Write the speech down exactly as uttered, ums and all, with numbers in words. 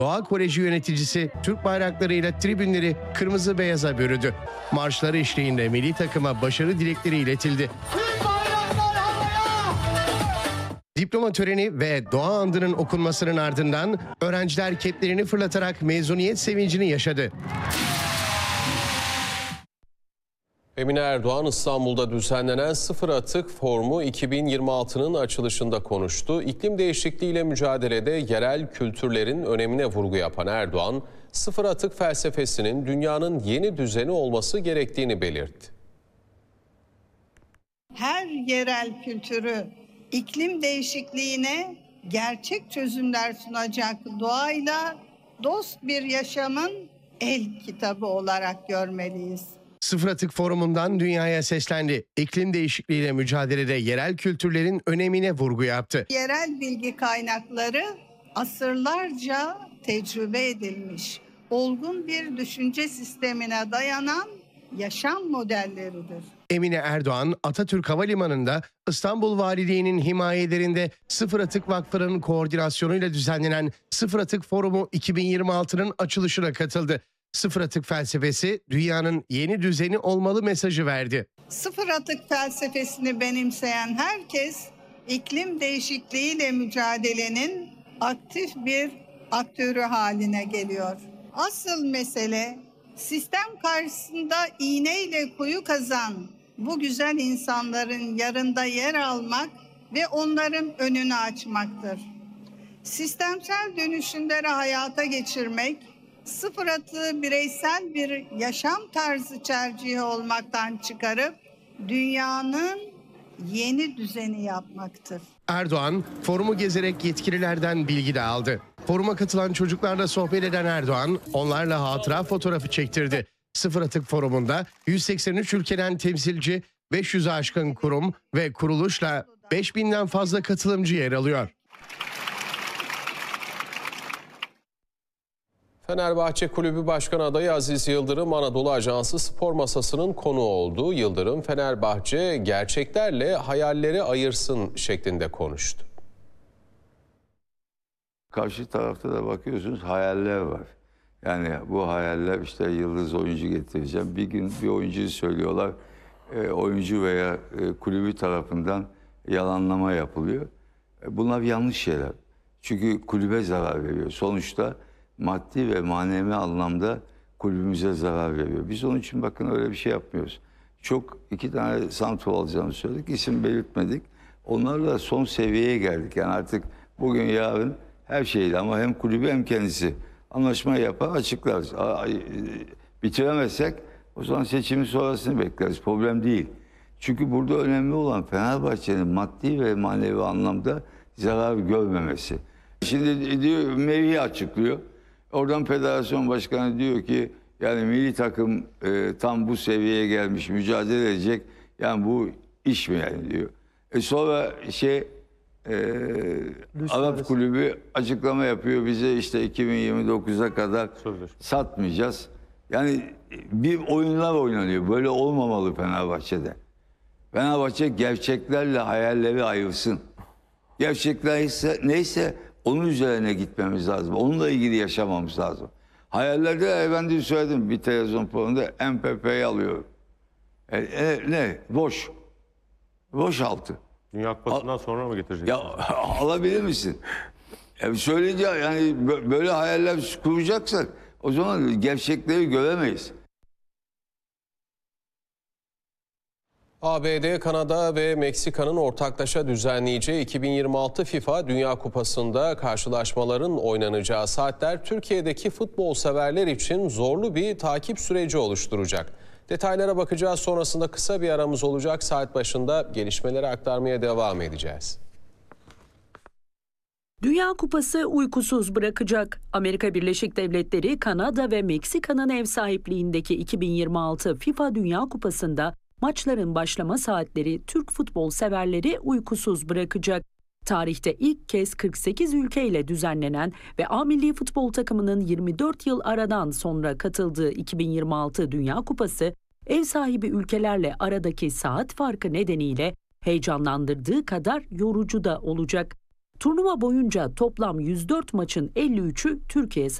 Doğa Koleji yöneticisi Türk bayraklarıyla tribünleri kırmızı beyaza bürüdü. Marşları eşliğinde milli takıma başarı dilekleri iletildi. Diploma töreni ve doğa andının okunmasının ardından öğrenciler keplerini fırlatarak mezuniyet sevincini yaşadı. Emine Erdoğan İstanbul'da düzenlenen Sıfır Atık Forumu iki bin yirmi altı'nın açılışında konuştu. İklim değişikliğiyle mücadelede yerel kültürlerin önemine vurgu yapan Erdoğan, sıfır atık felsefesinin dünyanın yeni düzeni olması gerektiğini belirtti. Her yerel kültürü iklim değişikliğine gerçek çözümler sunacak, doğayla dost bir yaşamın el kitabı olarak görmeliyiz. Sıfır Atık Forumu'ndan dünyaya seslendi. İklim değişikliğiyle mücadelede yerel kültürlerin önemine vurgu yaptı. Yerel bilgi kaynakları asırlarca tecrübe edilmiş, olgun bir düşünce sistemine dayanan yaşam modelleridir. Emine Erdoğan, Atatürk Havalimanı'nda İstanbul Valiliği'nin himayelerinde Sıfır Atık Vakfı'nın koordinasyonuyla düzenlenen Sıfır Atık Forumu iki bin yirmi altı'nın açılışına katıldı. Sıfır atık felsefesi dünyanın yeni düzeni olmalı mesajı verdi. Sıfır atık felsefesini benimseyen herkes iklim değişikliğiyle mücadelenin aktif bir aktörü haline geliyor. Asıl mesele sistem karşısında iğneyle kuyu kazan bu güzel insanların yanında yer almak ve onların önünü açmaktır. Sistemsel dönüşümleri hayata geçirmek, sıfır atığı bireysel bir yaşam tarzı tercihi olmaktan çıkarıp dünyanın yeni düzeni yapmaktır. Erdoğan, forumu gezerek yetkililerden bilgi de aldı. Foruma katılan çocuklarla sohbet eden Erdoğan, onlarla hatıra fotoğrafı çektirdi. Sıfır Atık Forumu'nda yüz seksen üç ülkeden temsilci, beş yüz'ü aşkın kurum ve kuruluşla beş binden fazla katılımcı yer alıyor. Fenerbahçe Kulübü Başkan Adayı Aziz Yıldırım, Anadolu Ajansı spor masasının konuğu oldu. Yıldırım, Fenerbahçe gerçeklerle hayalleri ayırsın şeklinde konuştu. Karşı tarafta da bakıyorsunuz hayaller var. Yani bu hayaller işte yıldız oyuncu getireceğim. Bir gün bir oyuncuyu söylüyorlar, e, oyuncu veya e, kulübü tarafından yalanlama yapılıyor. E, bunlar yanlış şeyler. Çünkü kulübe zarar veriyor. Sonuçta maddi ve manevi anlamda kulübümüze zarar veriyor. Biz onun için bakın öyle bir şey yapmıyoruz. Çok iki tane santrfor alacağını söyledik, isim belirtmedik. Onlarla son seviyeye geldik. Yani artık bugün yarın her şeyle ama hem kulübü hem kendisi anlaşma yapar, açıklar. Bitiremezsek o zaman seçimin sonrasını bekleriz. Problem değil. Çünkü burada önemli olan Fenerbahçe'nin maddi ve manevi anlamda zarar görmemesi. Şimdi diyor, Mevhi açıklıyor. Oradan federasyon başkanı diyor ki yani milli takım e, tam bu seviyeye gelmiş, mücadele edecek. Yani bu iş mi yani diyor. E sonra şey e, Arap Kulübü açıklama yapıyor bize işte iki bin yirmi dokuz'a kadar satmayacağız. Yani bir oyunlar oynanıyor. Böyle olmamalı Fenerbahçe'de. Fenerbahçe gerçeklerle hayalleri ayırsın. Gerçekler ise neyse onun üzerine gitmemiz lazım. Onunla ilgili yaşamamız lazım. Hayallerde ben de söyledim bir televizyon programında M P P'yi alıyorum. E, e, ne? Boş. Boş altı. Dünya Kupası'ndan sonra mı getirecek? Ya alabilir misin? E, söyleyince yani böyle hayaller kuracaksak o zaman gerçekleri göremeyiz. A B D, Kanada ve Meksika'nın ortaklaşa düzenleyeceği iki bin yirmi altı FIFA Dünya Kupası'nda karşılaşmaların oynanacağı saatler Türkiye'deki futbol severler için zorlu bir takip süreci oluşturacak. Detaylara bakacağız, sonrasında kısa bir aramız olacak. Saat başında gelişmeleri aktarmaya devam edeceğiz. Dünya Kupası uykusuz bırakacak. Amerika Birleşik Devletleri, Kanada ve Meksika'nın ev sahipliğindeki iki bin yirmi altı FIFA Dünya Kupası'nda maçların başlama saatleri Türk futbol severleri uykusuz bırakacak. Tarihte ilk kez kırk sekiz ülkeyle düzenlenen ve A milli futbol takımının yirmi dört yıl aradan sonra katıldığı iki bin yirmi altı Dünya Kupası, ev sahibi ülkelerle aradaki saat farkı nedeniyle heyecanlandırdığı kadar yorucu da olacak. Turnuva boyunca toplam yüz dört maçın elli üçü Türkiye